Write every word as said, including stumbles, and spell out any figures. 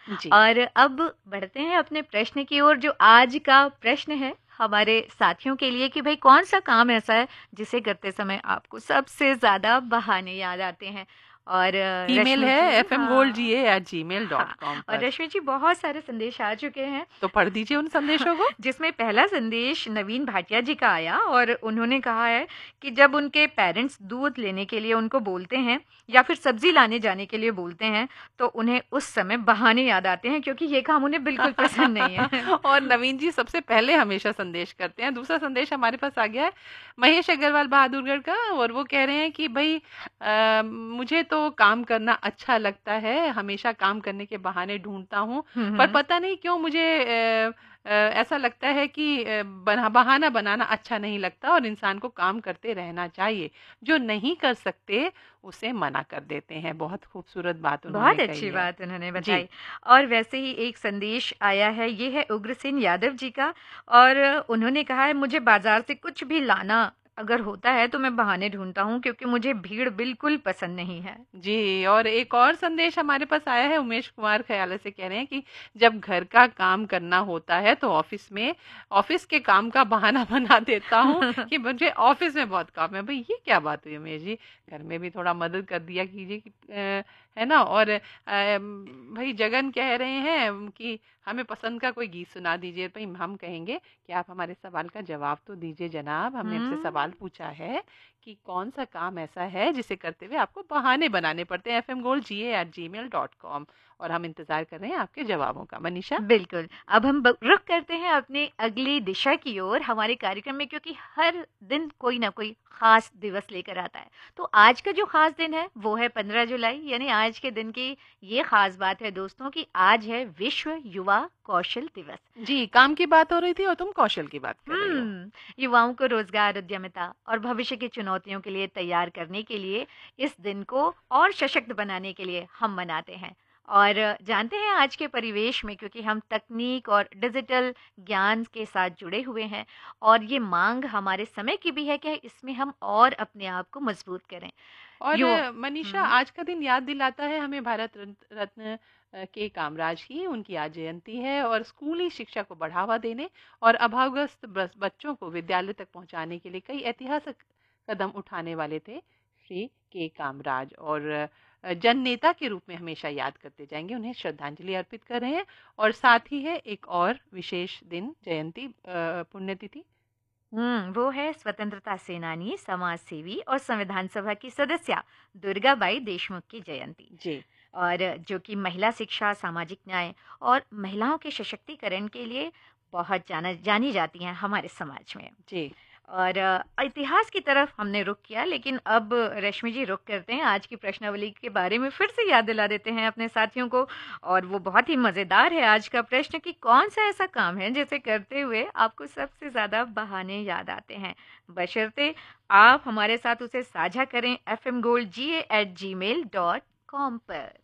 जी। और अब बढ़ते हैं अपने प्रश्न की ओर, जो आज का प्रश्न है हमारे साथियों के लिए कि भाई कौन सा काम ऐसा है जिसे करते समय आपको सबसे ज्यादा बहाने याद आते हैं। और अ, ईमेल रश्मि है जी, एफ एम गोल्ड जी हाँ ए एट जी मेल डॉट हाँ, कॉम और पर। रश्मि जी बहुत सारे संदेश आ चुके हैं। तो पढ़ दीजिए उन संदेशों को। जिसमें पहला संदेश नवीन भाटिया जी का आया और उन्होंने कहा है कि जब उनके पेरेंट्स दूध लेने के लिए उनको बोलते हैं या फिर सब्जी लाने जाने के लिए बोलते हैं तो उन्हें उस समय बहाने याद आते हैं, क्योंकि ये काम उन्हें बिल्कुल पसंद नहीं है। और नवीन जी सबसे पहले हमेशा संदेश करते हैं। दूसरा संदेश हमारे पास आ गया है महेश अग्रवाल बहादुरगढ़ का, और वो कह रहे हैं कि भाई अ, मुझे तो काम करना अच्छा लगता है, हमेशा काम करने के बहाने ढूंढता हूँ, पर हम्म। पता नहीं क्यों मुझे अ, अ, ऐसा लगता है कि अ, बना बहाना बनाना अच्छा नहीं लगता और इंसान को काम करते रहना चाहिए। जो नहीं कर सकते उसे मना कर देते हैं। बहुत खूबसूरत बात उन्होंने बहुत कही अच्छी है। बात उन्होंने जी। बताई। और वैसे ही एक संदेश आया है, ये है उग्रसेन यादव जी का, और उन्होंने कहा है मुझे बाजार से कुछ भी लाना अगर होता है तो मैं बहाने ढूंढता हूँ, क्योंकि मुझे भीड़ बिल्कुल पसंद नहीं है। जी, और एक और संदेश हमारे पास आया है उमेश कुमार खयाले से, कह रहे हैं कि जब घर का काम करना होता है तो ऑफिस में ऑफिस के काम का बहाना बना देता हूँ कि मुझे ऑफिस में बहुत काम है। भाई ये क्या बात हुई उमेश जी, घर में भी थोड़ा मदद कर दिया कीजिए कि, अ, है ना। और अ, भाई जगन कह रहे हैं कि हमें पसंद का कोई गीत सुना दीजिए। भाई हम कहेंगे कि आप हमारे सवाल का जवाब तो दीजिए जनाब, हमने आपसे हम्म। सवाल पूछा है कि कौन सा काम ऐसा है जिसे करते हुए आपको बहाने बनाने पड़ते हैं। एफ एम गोल्ड जी ए एट जी मेल डॉट कॉम, और हम इंतजार कर रहे हैं आपके जवाबों का। मनीषा। बिल्कुल। अब हम ब- रुख करते हैं अपनी अगली दिशा की ओर हमारे कार्यक्रम में, क्योंकि हर दिन कोई ना कोई खास दिवस लेकर आता है। तो आज का जो खास दिन है वो है पंद्रह जुलाई, यानी आज के दिन की ये खास बात है दोस्तों कि आज है विश्व युवा कौशल दिवस। जी, काम की बात हो रही थी और तुम कौशल की बात कर रही हो। हम्म। युवाओं को रोजगार, उद्यमिता और भविष्य की चुनौतियों के लिए तैयार करने के लिए इस दिन को और सशक्त बनाने के लिए हम मनाते हैं। और जानते हैं आज के परिवेश में, क्योंकि हम तकनीक और डिजिटल ज्ञान के साथ जुड़े हुए हैं, और ये मांग हमारे समय की भी है कि इसमें हम और अपने आप को मजबूत करें। और युवा। अ, मनीषा, हम्म। आज का दिन याद दिलाता है हमें भारत रत्न रत्न, अ, के कामराज की। उनकी आज जयंती है, और स्कूली शिक्षा को बढ़ावा देने और अभावग्रस्त बस- बच्चों को विद्यालय तक पहुंचाने के लिए कई ऐतिहासिक कदम उठाने वाले थे श्री के कामराज। और अ, जन नेता के रूप में हमेशा याद करते जाएंगे, उन्हें श्रद्धांजलि अर्पित कर रहे हैं। और साथ ही है एक और विशेष दिन, जयंती, अ, पुण्यतिथि। हम्म, वो है स्वतंत्रता सेनानी, समाज सेवी और संविधान सभा की सदस्य दुर्गाबाई देशमुख की जयंती। जी। और जो कि महिला शिक्षा, सामाजिक न्याय और महिलाओं के सशक्तिकरण के लिए बहुत जाना जानी जाती हैं हमारे समाज में। जी। और अ, इतिहास की तरफ हमने रुख किया, लेकिन अब रश्मि जी रुख करते हैं आज की प्रश्नावली के बारे में, फिर से याद दिला देते हैं अपने साथियों को। और वो बहुत ही मजेदार है आज का प्रश्न कि कौन सा ऐसा काम है जिसे करते हुए आपको सबसे ज्यादा बहाने याद आते हैं, बशर्ते आप हमारे साथ उसे साझा करें एफ एम गोल्ड जी ए एट जी मेल डॉट कॉम पर।